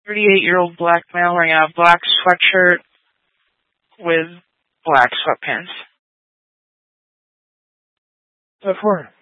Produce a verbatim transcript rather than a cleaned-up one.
thirty-eight-year-old black male wearing a black sweatshirt with black sweatpants. What for?